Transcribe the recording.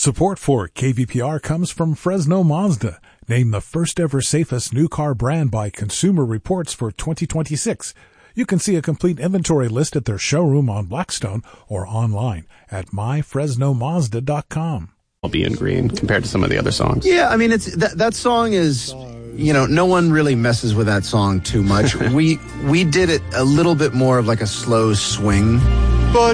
Support for KVPR comes from Fresno Mazda, named the first ever safest new car brand by Consumer Reports for 2026. You can see a complete inventory list at their showroom on Blackstone or online at myfresnomazda.com. I'll be in green compared to some of the other songs. Yeah, I mean, it's that song is, no one really messes with that song too much. We did it a little bit more of like a slow swing